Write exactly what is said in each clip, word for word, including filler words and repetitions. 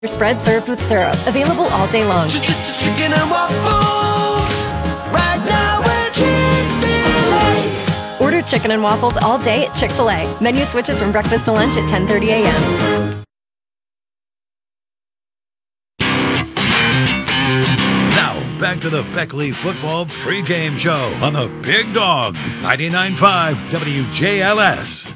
Spread served with syrup. Available all day long. Chicken and waffles. Right now at Chick-fil-A. Order chicken and waffles all day at Chick-fil-A. Menu switches from breakfast to lunch at ten thirty a.m. Now, back to the Beckley Football pregame show on the Big Dog, ninety-nine point five W J L S.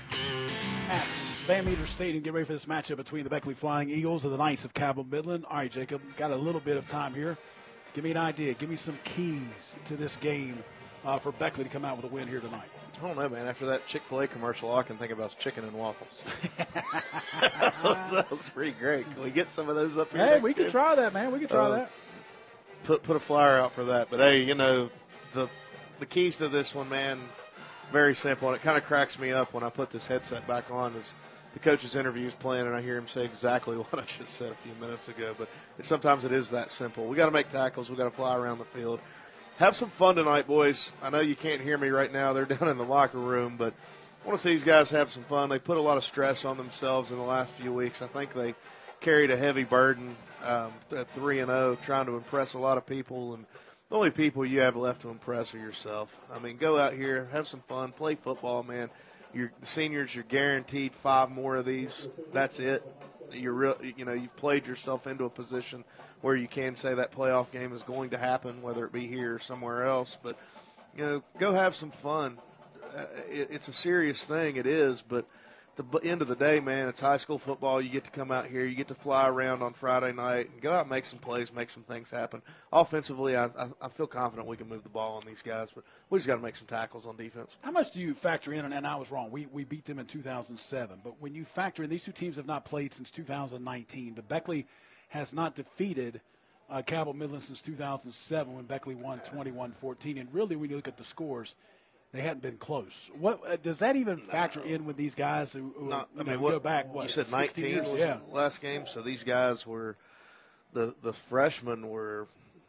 Van Meter Stadium, get ready for this matchup between the Beckley Flying Eagles and the Knights of Cabell Midland. All right, Jacob, got a little bit of time here. Give me an idea. Give me some keys to this game uh, for Beckley to come out with a win here tonight. I don't know, man. After that Chick-fil-A commercial, all I can think about is chicken and waffles. that, was, that was pretty great. Can we get some of those up here? Hey, we game? can try that, man. We can try uh, that. Put put a flyer out for that. But, hey, you know, the the keys to this one, man, very simple. And it kind of cracks me up when I put this headset back on is the coach's interview is playing, and I hear him say exactly what I just said a few minutes ago. But it, sometimes it is that simple. We got to make tackles. We got to fly around the field. Have some fun tonight, boys. I know you can't hear me right now. They're down in the locker room, but I want to see these guys have some fun. They put a lot of stress on themselves in the last few weeks. I think they carried a heavy burden um, at three and oh, trying to impress a lot of people, and the only people you have left to impress are yourself. I mean, go out here, have some fun, play football, man. You're, the seniors, you're guaranteed five more of these. That's it. You're real, you know, you've played yourself into a position where you can say that playoff game is going to happen, whether it be here or somewhere else. But, you know, go have some fun. Uh, it, it's a serious thing. It is. But at the end of the day, man, it's high school football. You get to come out here. You get to fly around on Friday night and go out and make some plays, make some things happen. Offensively, I, I, I feel confident we can move the ball on these guys, but we just got to make some tackles on defense. How much do you factor in, and I was wrong, we, we beat them in two thousand seven, but when you factor in, these two teams have not played since two thousand nineteen, but Beckley has not defeated uh, Cabell Midland since two thousand seven when Beckley won twenty-one fourteen, and really when you look at the scores, they hadn't been close. What uh, does that even factor in with these guys who, who Not, you I know, mean, what, go back? What you said nineteen nineteen years? was Yeah. the last game, so these guys were the the freshmen were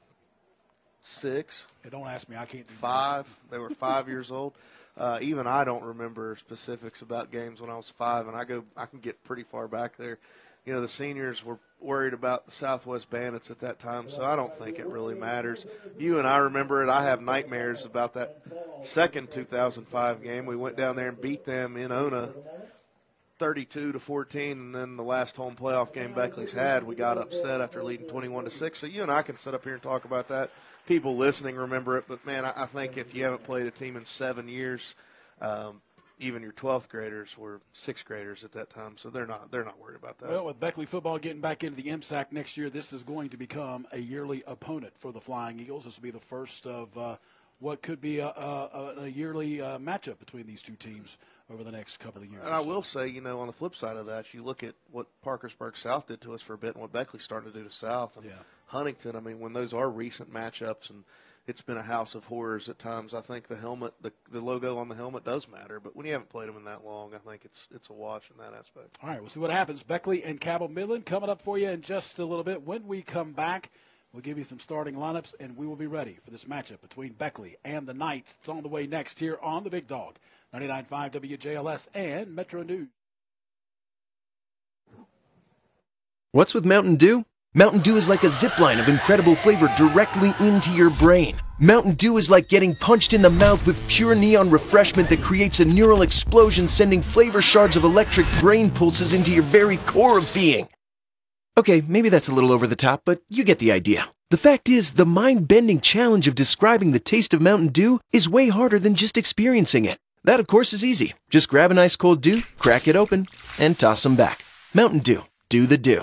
six. Hey, don't ask me. I can't do five. They were five years old. Uh, even I don't remember specifics about games when I was five, and I go I can get pretty far back there. You know, the seniors were worried about the Southwest Bandits at that time, so I don't think it really matters. You and I remember it. I have nightmares about that second two thousand five game. We went down there and beat them in Ona thirty-two to fourteen, and then the last home playoff game Beckley's had, we got upset after leading twenty-one to six. So you and I can sit up here and talk about that. People listening remember it, but, man, I, I think if you haven't played a team in seven years, um, even your twelfth graders were sixth graders at that time, so they're not they're not worried about that. Well, with Beckley football getting back into the M S A C next year, this is going to become a yearly opponent for the Flying Eagles. This will be the first of uh, what could be a, a, a yearly uh, matchup between these two teams over the next couple of years. And I will say, you know, on the flip side of that, you look at what Parkersburg South did to us for a bit and what Beckley's starting to do to South. And yeah. Huntington, I mean, when those are recent matchups and it's been a house of horrors at times, I think the helmet, the, the logo on the helmet does matter. But when you haven't played them in that long, I think it's it's a watch in that aspect. All right, we'll see what happens. Beckley and Cabell Midland coming up for you in just a little bit. When we come back, we'll give you some starting lineups, and we will be ready for this matchup between Beckley and the Knights. It's on the way next here on the Big Dog, ninety-nine point five W J L S and Metro News. What's with Mountain Dew? Mountain Dew is like a zip line of incredible flavor directly into your brain. Mountain Dew is like getting punched in the mouth with pure neon refreshment that creates a neural explosion, sending flavor shards of electric brain pulses into your very core of being. Okay, maybe that's a little over the top, but you get the idea. The fact is, the mind-bending challenge of describing the taste of Mountain Dew is way harder than just experiencing it. That, of course, is easy. Just grab an ice cold Dew, crack it open, and toss them back. Mountain Dew. Do the Dew.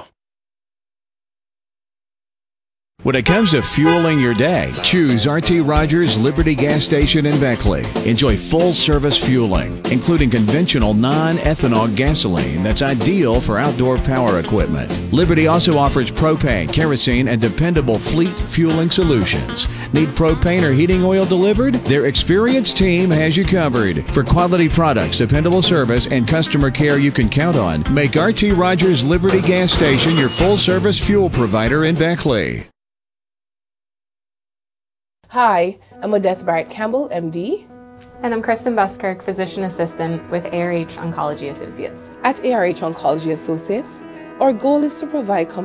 When it comes to fueling your day, choose R T Rogers Liberty Gas Station in Beckley. Enjoy full-service fueling, including conventional non-ethanol gasoline that's ideal for outdoor power equipment. Liberty also offers propane, kerosene, and dependable fleet fueling solutions. Need propane or heating oil delivered? Their experienced team has you covered. For quality products, dependable service, and customer care you can count on, make R T Rogers Liberty Gas Station your full-service fuel provider in Beckley. Hi, I'm Odette Barrett Campbell, M D. And I'm Kristen Buskirk, Physician Assistant with A R H Oncology Associates. At A R H Oncology Associates, Our goal is to provide